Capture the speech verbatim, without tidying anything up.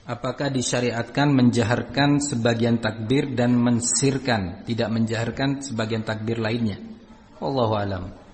Apakah disyariatkan menjaharkan sebagian takbir dan mensirkan, tidak menjaharkan sebagian takbir lainnya? Wallahu alam.